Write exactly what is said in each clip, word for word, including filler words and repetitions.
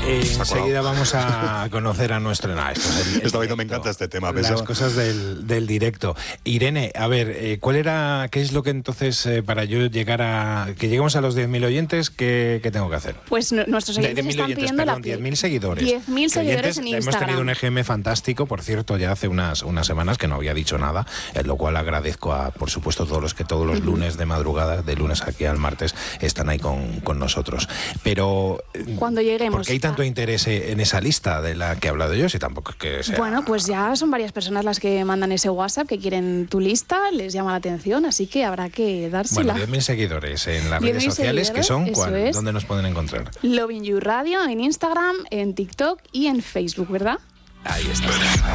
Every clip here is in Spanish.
Eh, enseguida vamos a conocer a nuestro... No, esto es el, el Estaba diciendo, me encanta este tema. Las Eso. cosas del, del directo. Irene, a ver, eh, ¿cuál era, qué es lo que entonces, eh, para yo llegar a... que lleguemos a los diez mil oyentes, ¿qué, qué tengo que hacer? Pues no, nuestros oyentes de, de están oyentes, pidiendo perdón, la... diez mil seguidores. diez mil seguidores en Instagram. Hemos tenido un E G M fantástico, por cierto, ya hace unas, unas semanas que no había dicho nada, en lo cual agradezco a, por supuesto, todos los que todos los lunes de madrugada, de lunes aquí al martes, están ahí con, con nosotros. Pero... Cuando lleguemos... ¿por qué hay tanto a... interés en esa lista de la que he hablado yo? Si tampoco es que sea... Bueno, pues ya son varias personas las que mandan ese WhatsApp, que quieren tu lista, les llama la atención, así que habrá que dársela. Bueno, diez mil seguidores en las redes sociales, que son, ¿cuál? Es. ¿Dónde nos pueden encontrar? Loving You Radio, en Instagram, en TikTok y en Facebook, ¿verdad? Ahí está.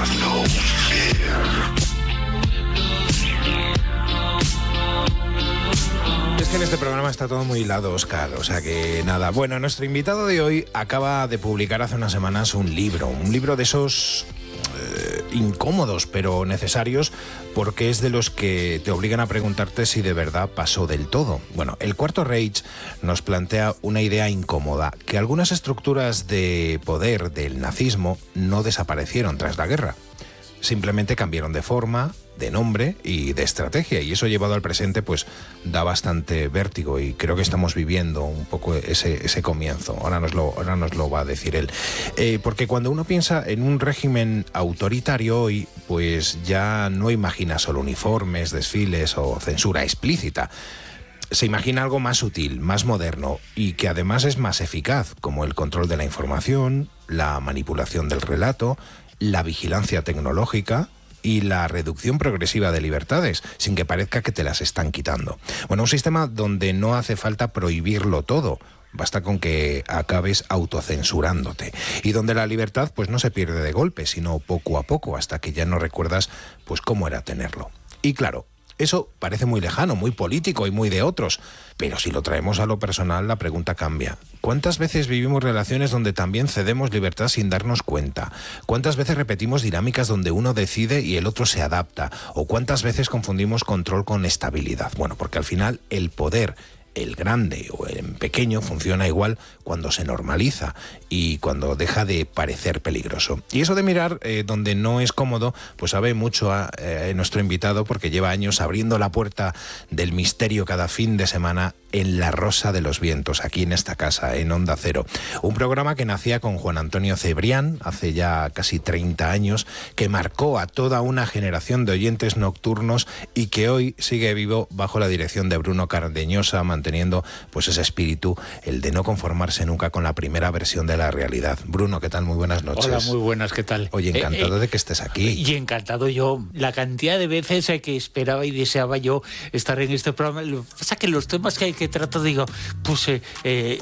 Es que en este programa está todo muy hilado, Óscar, o sea que nada. Bueno, nuestro invitado de hoy acaba de publicar hace unas semanas un libro, un libro de esos eh, incómodos pero necesarios, porque es de los que te obligan a preguntarte si de verdad pasó del todo. Bueno, el Cuarto Reich nos plantea una idea incómoda, que algunas estructuras de poder del nazismo no desaparecieron tras la guerra. Simplemente cambiaron de forma, de nombre y de estrategia, y eso llevado al presente pues da bastante vértigo, y creo que estamos viviendo un poco ese, ese comienzo. Ahora nos lo, ahora nos lo va a decir él. Eh, porque cuando uno piensa en un régimen autoritario hoy, pues ya no imagina solo uniformes, desfiles o censura explícita. Se imagina algo más sutil, más moderno y que además es más eficaz, como el control de la información, la manipulación del relato, la vigilancia tecnológica y la reducción progresiva de libertades, sin que parezca que te las están quitando. Bueno, un sistema donde no hace falta prohibirlo todo, basta con que acabes autocensurándote, y donde la libertad pues no se pierde de golpe, sino poco a poco, hasta que ya no recuerdas pues cómo era tenerlo. Y claro, eso parece muy lejano, muy político y muy de otros, pero si lo traemos a lo personal, la pregunta cambia. ¿Cuántas veces vivimos relaciones donde también cedemos libertad sin darnos cuenta? ¿Cuántas veces repetimos dinámicas donde uno decide y el otro se adapta? ¿O cuántas veces confundimos control con estabilidad? Bueno, porque al final el poder, el grande o el pequeño, funciona igual cuando se normaliza y cuando deja de parecer peligroso. Y eso de mirar eh, donde no es cómodo, pues sabe mucho a eh, nuestro invitado, porque lleva años abriendo la puerta del misterio cada fin de semana en La Rosa de los Vientos, aquí en esta casa, en Onda Cero. Un programa que nacía con Juan Antonio Cebrián hace ya casi treinta años, que marcó a toda una generación de oyentes nocturnos y que hoy sigue vivo bajo la dirección de Bruno Cardeñosa, manteniendo pues ese espíritu, el de no conformarse nunca con la primera versión de la realidad. Bruno, ¿qué tal? Muy buenas noches. Hola, muy buenas, ¿qué tal? Oye, encantado eh, eh, de que estés aquí. Y encantado yo, la cantidad de veces eh, que esperaba y deseaba yo estar en este programa. Lo que pasa es que los temas que, que trato, digo, pues eh, eh,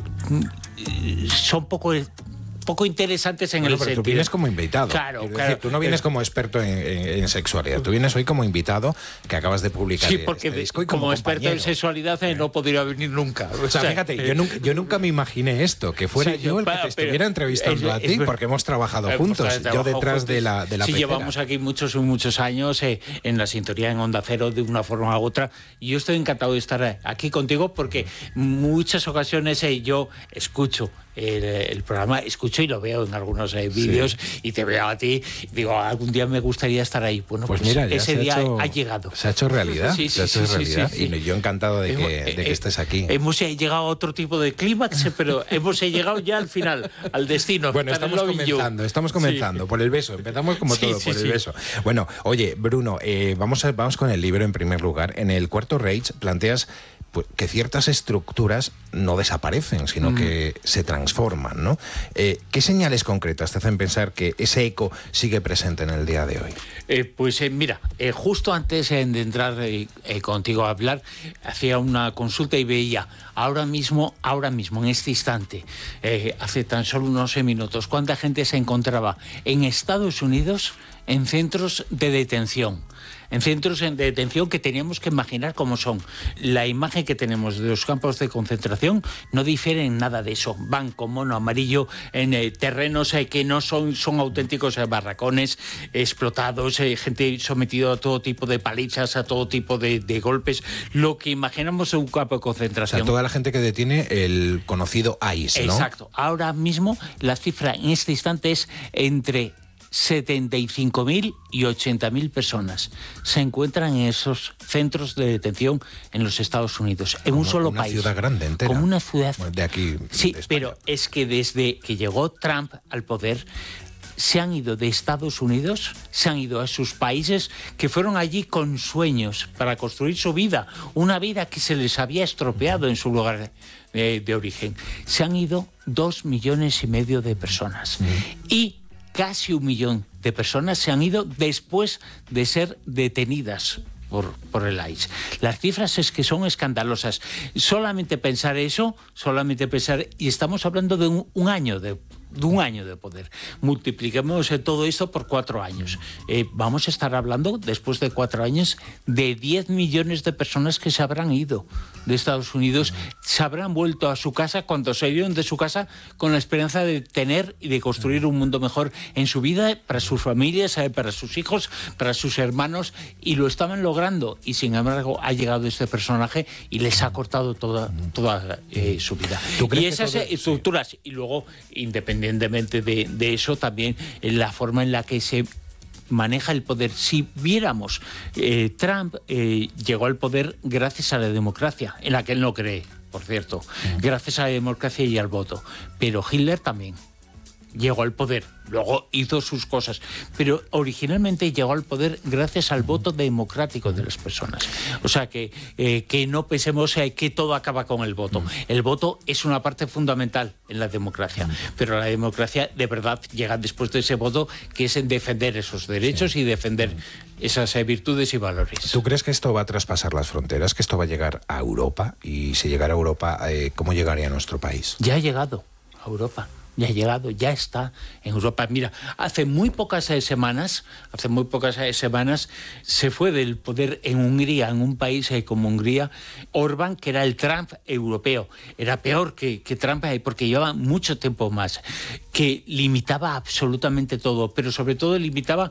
son poco... poco interesantes en bueno, el pero sentido. Tú vienes como invitado. Claro, decir, claro. Tú no vienes como experto en, en, en sexualidad, tú vienes hoy como invitado, que acabas de publicar. Sí, porque este disco y como, como experto en sexualidad eh, no podría venir nunca. O sea, fíjate, eh, yo, nunca, yo nunca me imaginé esto, que fuera sí, yo el para, que te estuviera pero, entrevistando es, a ti, es, porque hemos trabajado eh, juntos, pues, yo detrás juntos. de la de la Sí, pecera. Llevamos aquí muchos muchos años eh, en la sintonía en Onda Cero de una forma u otra, y yo estoy encantado de estar aquí contigo, porque muchas ocasiones eh, yo escucho El, el programa, escucho y lo veo en algunos eh, vídeos, sí. Y te veo a ti, digo, algún día me gustaría estar ahí. Bueno, pues, pues mira, ese día hecho, ha llegado. Se ha hecho realidad, sí, se sí, ha hecho sí, realidad, sí, sí, y yo encantado de que, eh, de que estés aquí. Hemos llegado a otro tipo de clímax, pero hemos llegado ya al final, al destino. Bueno, estamos comenzando, estamos comenzando, sí. Por el beso, empezamos como sí, todo, sí, por el beso. Bueno, oye, Bruno, eh, vamos, a, vamos con el libro en primer lugar. En el Cuarto Reich planteas pues, que ciertas estructuras no desaparecen, sino mm. que se transforman, ¿no? Eh, ¿Qué señales concretas te hacen pensar que ese eco sigue presente en el día de hoy? Eh, pues eh, mira, eh, justo antes eh, de entrar eh, eh, contigo a hablar, hacía una consulta y veía ahora mismo, ahora mismo, en este instante, eh, hace tan solo unos minutos, cuánta gente se encontraba en Estados Unidos en centros de detención. En centros de detención que teníamos que imaginar cómo son. La imagen que tenemos de los campos de concentración no difiere en nada de eso. Van con mono amarillo en eh, terrenos eh, que no son, son auténticos eh, barracones explotados, eh, gente sometida a todo tipo de palizas, a todo tipo de, de golpes. Lo que imaginamos en un campo de concentración. O sea, toda la gente que detiene el conocido I C E, ¿no? Exacto. Ahora mismo la cifra en este instante es entre setenta y cinco mil y ochenta mil personas se encuentran en esos centros de detención en los Estados Unidos, en como un solo una país. Una ciudad grande entera. Como una ciudad. De aquí. Sí, de España. pero es que desde que llegó Trump al poder, se han ido de Estados Unidos, se han ido a sus países, que fueron allí con sueños para construir su vida, una vida que se les había estropeado en su lugar de, de origen. Se han ido dos millones y medio de personas. Mm. Y casi un millón de personas se han ido después de ser detenidas por, por el I C E. Las cifras es que son escandalosas. Solamente pensar eso, solamente pensar, y estamos hablando de un, un año de de un año de poder. Multipliquemos eh, todo esto por cuatro años. Eh, vamos a estar hablando, después de cuatro años, de diez millones de personas que se habrán ido de Estados Unidos, se habrán vuelto a su casa cuando se iban de su casa con la esperanza de tener y de construir un mundo mejor en su vida, para sus familias, eh, para sus hijos, para sus hermanos, y lo estaban logrando. Y sin embargo ha llegado este personaje y les ha cortado toda, toda eh, su vida. Y esas todo... estructuras, sí. Y luego, independientemente Independientemente de, de eso, también la forma en la que se maneja el poder. Si viéramos, eh, Trump eh, llegó al poder gracias a la democracia, en la que él no cree, por cierto, gracias a la democracia y al voto. Pero Hitler también llegó al poder, luego hizo sus cosas, pero originalmente llegó al poder gracias al voto democrático de las personas. O sea, que, eh, que no pensemos eh, que todo acaba con el voto. El voto es una parte fundamental en la democracia, pero la democracia de verdad llega después de ese voto, que es en defender esos derechos y defender esas eh, virtudes y valores. ¿Tú crees que esto va a traspasar las fronteras, que esto va a llegar a Europa? Y si llegara a Europa, eh, ¿cómo llegaría a nuestro país? Ya ha llegado a Europa. Ya ha llegado, ya está en Europa. Mira, hace muy pocas eh, semanas, hace muy pocas eh, semanas se fue del poder en Hungría, en un país eh, como Hungría, Orbán, que era el Trump europeo. Era peor que, que Trump eh, porque llevaba mucho tiempo más, que limitaba absolutamente todo, pero sobre todo limitaba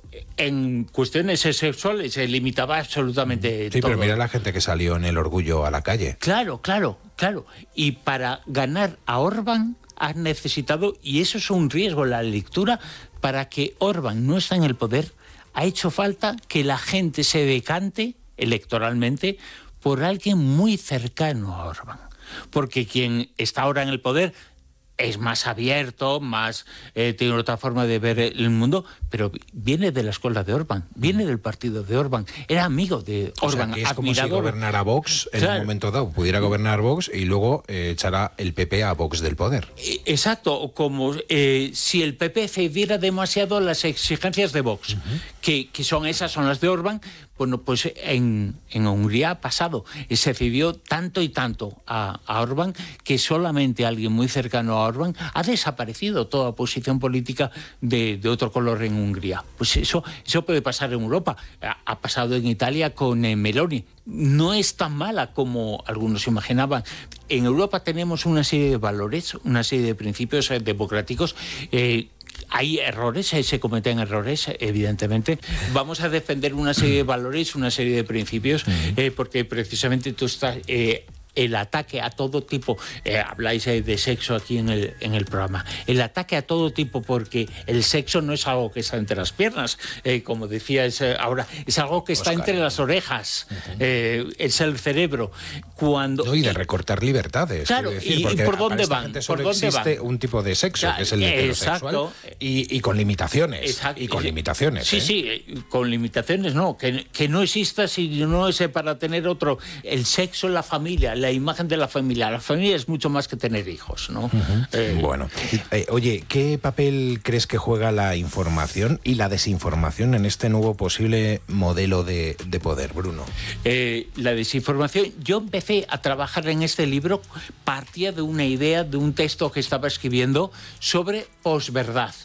en cuestiones sexuales, se limitaba absolutamente sí, todo. Pero mira la gente que salió en el orgullo a la calle. Claro, claro, claro. Y para ganar a Orbán han necesitado, y eso es un riesgo en la lectura, para que Orbán no esté en el poder, ha hecho falta que la gente se decante electoralmente por alguien muy cercano a Orbán. Porque quien está ahora en el poder es más abierto, más eh, tiene otra forma de ver el mundo, pero viene de la escuela de Orbán, viene del partido de Orbán, era amigo de Orbán. O sea, que es como si gobernara Vox en claro. un momento dado, pudiera gobernar Vox y luego eh, echará el P P a Vox del poder. Exacto, como eh, si el P P cediera demasiado las exigencias de Vox, uh-huh. que, que son esas, son las de Orbán. Bueno, pues en, en Hungría ha pasado, se cedió tanto y tanto a, a Orbán que solamente alguien muy cercano a Orbán ha desaparecido toda posición política de, de otro color en Hungría. Pues eso, eso puede pasar en Europa, ha, ha pasado en Italia con eh, Meloni. No es tan mala como algunos imaginaban. En Europa tenemos una serie de valores, una serie de principios eh, democráticos. Eh, Hay errores, eh, se cometen errores, evidentemente. Vamos a defender una serie de valores, una serie de principios, eh, porque precisamente tú estás... Eh, el ataque a todo tipo, eh, habláis eh, de sexo aquí en el, en el programa, el ataque a todo tipo, porque el sexo no es algo que está entre las piernas, eh, como decías eh, ahora, es algo que está Oscar. entre las orejas, uh-huh. eh, es el cerebro. Cuando, no, y de recortar libertades. Claro, decir, y, y por dónde van. ¿Por dónde existe van? Un tipo de sexo, ya, que es el heterosexual, y, y con limitaciones. Exacto. Y con limitaciones. Sí, ¿eh? sí, con limitaciones no, que, que no exista si no es para tener otro. El sexo en la familia, la imagen de la familia. La familia es mucho más que tener hijos, ¿no? Uh-huh. eh, bueno, eh, oye, ¿qué papel crees que juega la información y la desinformación en este nuevo posible modelo de, de poder, Bruno? Eh, la desinformación, yo empecé a trabajar en este libro, partía de una idea, de un texto que estaba escribiendo sobre posverdad.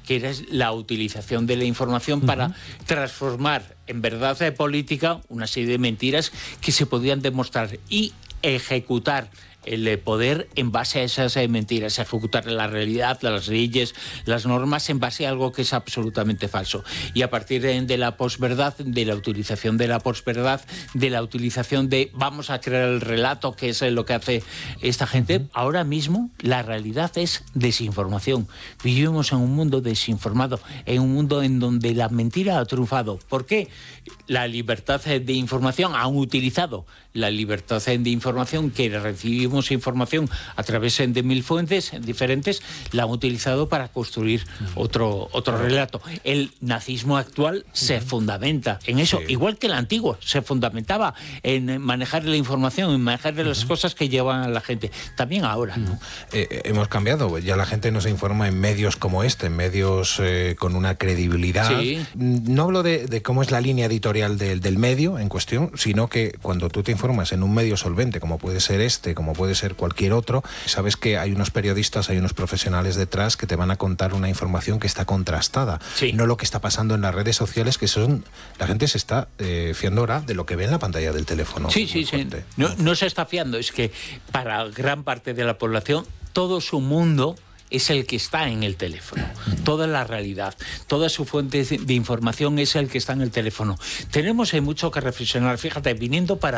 que era la utilización de la información uh-huh. para transformar en verdad política una serie de mentiras que se podían demostrar y ejecutar el poder en base a esas mentiras, ejecutar la realidad, las leyes, las normas en base a algo que es absolutamente falso. Y a partir de, de la posverdad, de la utilización de la posverdad, de la utilización de vamos a crear el relato, que es lo que hace esta gente, ahora mismo la realidad es desinformación. Vivimos en un mundo desinformado, en un mundo en donde la mentira ha triunfado. ¿Por qué? La libertad de información han utilizado la libertad de información que recibimos información a través de mil fuentes diferentes, la han utilizado para construir otro, otro relato. El nazismo actual se fundamenta en eso, sí. igual que el antiguo, se fundamentaba en manejar la información, en manejar las uh-huh. cosas que llevan a la gente. También ahora, ¿no? Eh, hemos cambiado, ya la gente no se informa en medios como este, en medios eh, con una credibilidad. Sí. No hablo de, de cómo es la línea editorial del, del medio en cuestión, sino que cuando tú te informas en un medio solvente, como puede ser este, como puede ser cualquier otro, sabes que hay unos periodistas, hay unos profesionales detrás que te van a contar una información que está contrastada, sí. no lo que está pasando en las redes sociales, que son, la gente se está eh, fiando ahora de lo que ve en la pantalla del teléfono. Sí, sí, sí. No, no se está fiando, es que para gran parte de la población todo su mundo es el que está en el teléfono, toda la realidad, toda su fuente de información es el que está en el teléfono. Tenemos eh, mucho que reflexionar, fíjate, viniendo para